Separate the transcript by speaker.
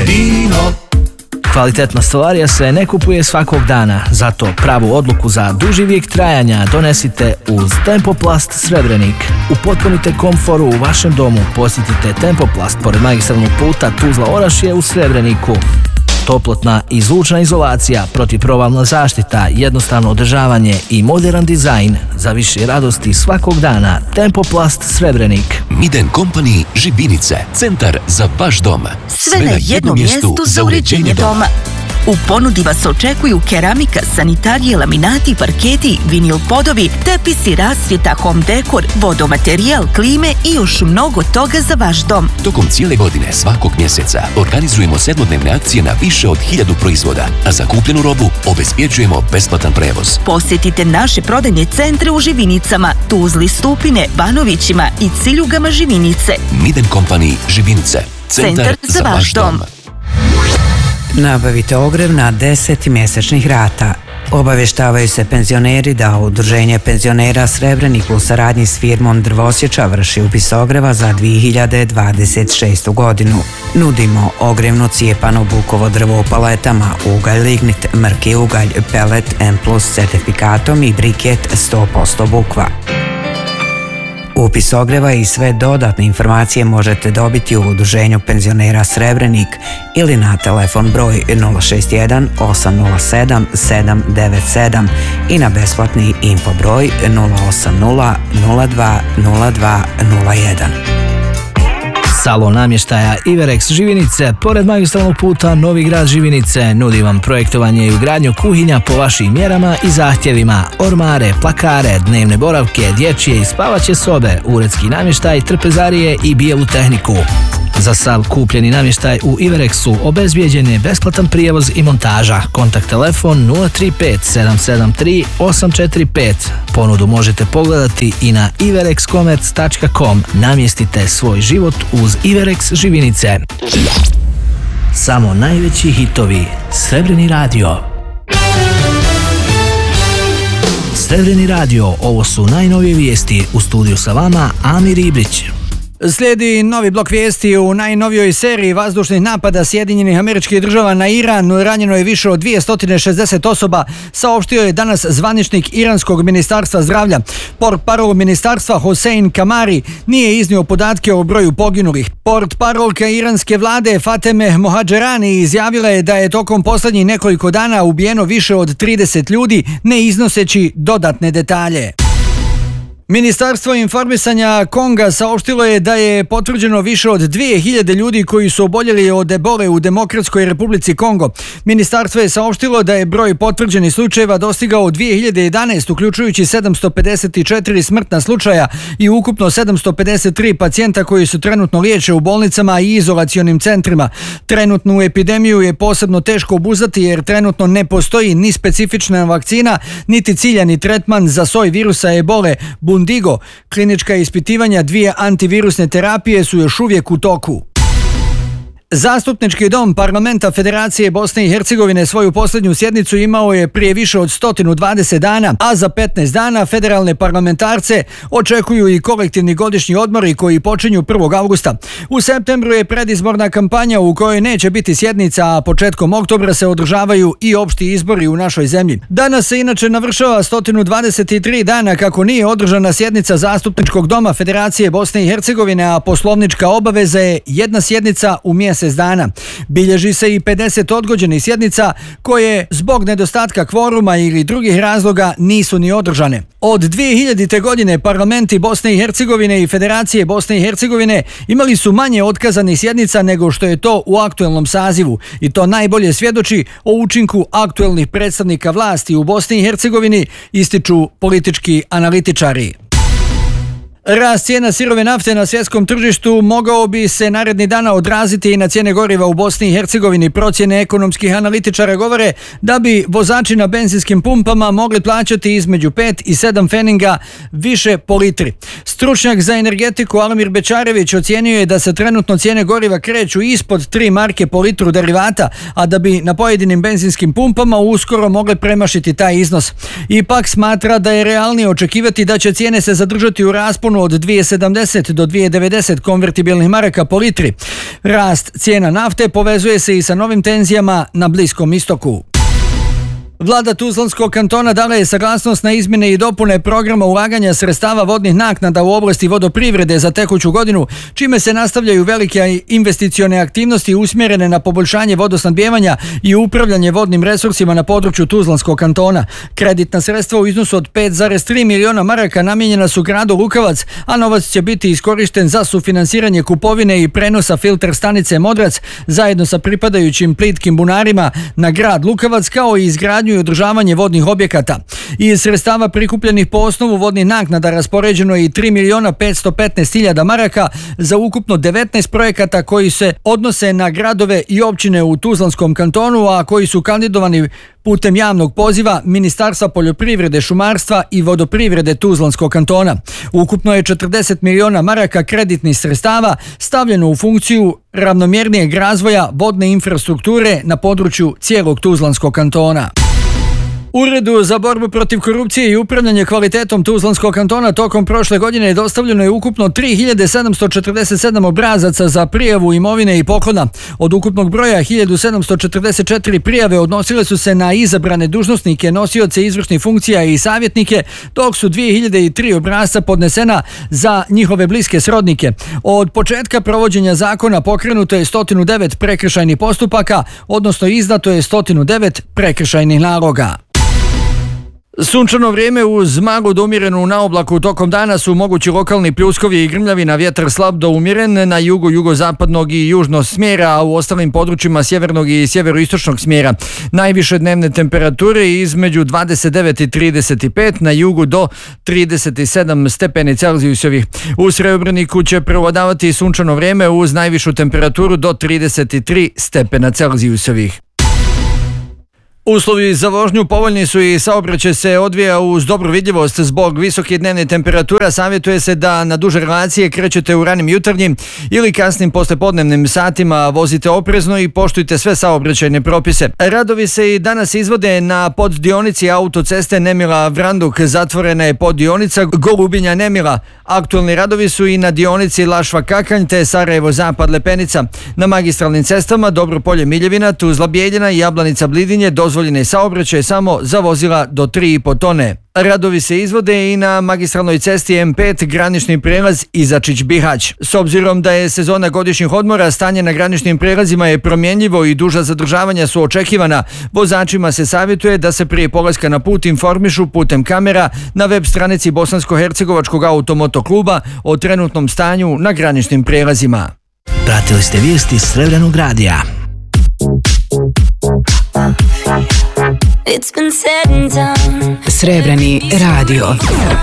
Speaker 1: Vino.
Speaker 2: Kvalitetna stolarija se ne kupuje svakog dana, zato pravu odluku za duži vijek trajanja donesite uz Tempoplast Srebrenik. Upotpunite komforu u vašem domu, posjetite Tempoplast pored magistralnog puta Tuzla-Orašje u Srebreniku. Toplotna i zvučna izolacija, protivprovalna zaštita, jednostavno održavanje i modern dizajn. Za više radosti svakog dana, Tempoplast Srebrenik.
Speaker 3: Miden Company Žibinice, centar za vaš dom.
Speaker 4: Sve na jednom mjestu za uređenje doma. U ponudi vas očekuju keramika, sanitarije, laminati, parketi, vinil podovi, tepisi, rasvjeta, home dekor, vodomaterijal, klime i još mnogo toga za vaš dom.
Speaker 3: Tokom cijele godine svakog mjeseca organizujemo 7-dnevne akcije na više od 1000 proizvoda, a za kupljenu robu obezbjeđujemo besplatan prevoz.
Speaker 4: Posjetite naše prodajne centre u Živinicama, Tuzli, Stupine, Banovićima i Ciljugama Živinice.
Speaker 3: Miden Company Živinice, centar za vaš dom.
Speaker 5: Nabavite ogrev na 10 mjesečnih rata. Obavještavaju se penzioneri da Udruženje penzionera Srebrenik u saradnji s firmom Drvosječa vrši upis ogreva za 2026. godinu. Nudimo ogrevno cijepano bukovo drvo u paletama, ugalj lignit, mrki ugalj, pelet M+ certifikatom i briket 100% bukva. Upis ogreva i sve dodatne informacije možete dobiti u Udruženju penzionera Srebrenik ili na telefon broj 061 807 797 i na besplatni info broj 080 02 02 01.
Speaker 2: Salon namještaja Iverex Živinice, pored magistralnog puta Novi Grad Živinice, nudi vam projektovanje i ugradnju kuhinja po vašim mjerama i zahtjevima, ormare, plakare, dnevne boravke, dječje i spavaće sobe, uredski namještaj, trpezarije i bijelu tehniku. Za sav kupljeni namještaj u Iverexu obezbijeđen je besplatan prijevoz i montaža. Kontakt telefon 035 773 845. Ponudu možete pogledati i na iverexcommerce.com. Namjestite svoj život uz Iverex Živinice. Samo najveći hitovi. Srebreni radio. Srebreni radio, ovo su najnovije vijesti. U studiju sa vama Amir Ibrić.
Speaker 6: Slijedi novi blok vijesti. U najnovijoj seriji vazdušnih napada Sjedinjenih Američkih Država na Iran ranjeno je više od 260 osoba, saopštio je danas zvaničnik Iranskog ministarstva zdravlja. Portparol ministarstva Hossein Kamari nije iznio podatke o broju poginulih. Portparolka iranske vlade Fateme Mohađerani izjavila je da je tokom posljednjih nekoliko dana ubijeno više od 30 ljudi, ne iznoseći dodatne detalje. Ministarstvo informisanja Konga saopštilo je da je potvrđeno više od 2000 ljudi koji su oboljeli od ebole u Demokratskoj Republici Kongo. Ministarstvo je saopštilo da je broj potvrđenih slučajeva dostigao 2011, uključujući 754 smrtna slučaja i ukupno 753 pacijenta koji su trenutno liječe u bolnicama i izolacionim centrima. Trenutnu epidemiju je posebno teško obuzdati jer trenutno ne postoji ni specifična vakcina, niti ciljani tretman za soj virusa ebole Bundigo. Klinička ispitivanja 2 antivirusne terapije su još uvijek u toku. Zastupnički dom Parlamenta Federacije Bosne i Hercegovine svoju posljednju sjednicu imao je prije više od 120 dana, a za 15 dana federalne parlamentarce očekuju i kolektivni godišnji odmori koji počinju 1. avgusta. U septembru je predizborna kampanja u kojoj neće biti sjednica, a početkom oktobra se održavaju i opšti izbori u našoj zemlji. Danas se inače navršava 123 dana kako nije održana sjednica Zastupničkog doma Federacije Bosne i Hercegovine, a poslovnička obaveza je jedna sjednica u mjesec dana. Bilježi se i 50 odgođenih sjednica koje zbog nedostatka kvoruma ili drugih razloga nisu ni održane. Od 2000. godine parlamenti Bosne i Hercegovine i Federacije Bosne i Hercegovine imali su manje otkazanih sjednica nego što je to u aktuelnom sazivu i to najbolje svjedoči o učinku aktuelnih predstavnika vlasti u Bosni i Hercegovini, ističu politički analitičari. Rast cijena sirove nafte na svjetskom tržištu mogao bi se narednih dana odraziti i na cijene goriva u Bosni i Hercegovini. Procjene ekonomskih analitičara govore da bi vozači na benzinskim pumpama mogli plaćati između 5 i 7 pfeninga više po litri. Stručnjak za energetiku Almir Bečarević ocijenio je da se trenutno cijene goriva kreću ispod 3 marke po litru derivata, a da bi na pojedinim benzinskim pumpama uskoro mogle premašiti taj iznos. Ipak smatra da je realnije očekivati da će cijene se zadržati u rasponu rasponu od 2,70 do 2,90 konvertibilnih maraka po litri. Rast cijena nafte povezuje se i sa novim tenzijama na Bliskom istoku. Vlada Tuzlanskog kantona dala je saglasnost na izmjene i dopune programa ulaganja sredstava vodnih naknada u oblasti vodoprivrede za tekuću godinu, čime se nastavljaju velike investicione aktivnosti usmjerene na poboljšanje vodosnabdijevanja i upravljanje vodnim resursima na području Tuzlanskog kantona. Kreditna sredstva u iznosu od 5,3 miliona maraka namijenjena su gradu Lukavac, a novac će biti iskorišten za sufinansiranje kupovine i prenosa filter stanice Modrac zajedno sa pripadajućim plitkim bunarima na grad Lukavac, kao i izgradnju i održavanje vodnih objekata. Iz sredstava prikupljenih po osnovu vodnih naknada raspoređeno je i 3.515.000 maraka za ukupno 19 projekata koji se odnose na gradove i općine u Tuzlanskom kantonu, a koji su kandidovani putem javnog poziva Ministarstva poljoprivrede, šumarstva i vodoprivrede Tuzlanskog kantona. Ukupno je 40 miliona maraka kreditnih sredstava stavljeno u funkciju ravnomjernijeg razvoja vodne infrastrukture na području cijelog Tuzlanskog kantona. Uredu za borbu protiv korupcije i upravljanje kvalitetom Tuzlanskog kantona tokom prošle godine dostavljeno je ukupno 3747 obrazaca za prijavu imovine i poklona. Od ukupnog broja 1744 prijave odnosile su se na izabrane dužnosnike, nosioce izvršnih funkcija i savjetnike, dok su 2003 obrasca podnesena za njihove bliske srodnike. Od početka provođenja zakona pokrenuto je 109 prekršajnih postupaka, odnosno izdato je 109 prekršajnih naloga. Sunčano vrijeme uz maglu do umjerenu na oblaku tokom dana su mogući lokalni pljuskovi i grmljavina, vjetar slab do umjeren na jugu, jugozapadnog i južnog smjera, a u ostalim područjima sjevernog i sjeveroistočnog smjera. Najviše dnevne temperature između 29 i 35, na jugu do 37 stepeni Celzijusovih. U Srebreniku će prevladavati sunčano vrijeme uz najvišu temperaturu do 33 stepena Celzijusovih. Uslovi za vožnju povoljni su i saobraćaj se odvija uz dobru vidljivost. Zbog visoke dnevne temperatura savjetuje se da na duže relacije krećete u ranim jutarnjim ili kasnim poslijepodnevnim satima, vozite oprezno i poštujte sve saobraćajne propise. Radovi se i danas izvode na poddionici autoceste Nemila-Vranduk, zatvorena je poddionica Golubinja-Nemila. Aktualni radovi su i na dionici Lašva-Kakanj te Sarajevo-Zapad-Lepenica. Na magistralnim cestama Dobropolje-Miljevina, Tuzla-Bijeljina i Jablanica-Blidinje dozvoljene saobraćaje samo za vozila do 3,5 tone. Radovi se izvode i na magistralnoj cesti M5 granični prijelaz Izačić-Bihać. S obzirom da je sezona godišnjih odmora, stanje na graničnim prijelazima je promjenjivo i duža zadržavanja su očekivana. Vozačima se savjetuje da se prije polaska na put informišu putem kamera na web stranici Bosansko-hercegovačkog automotokluba o trenutnom stanju na graničnim prijelazima.
Speaker 2: Pratili ste vijesti Srebrnog radija.
Speaker 1: It's been said and done.
Speaker 5: Srebrni radio.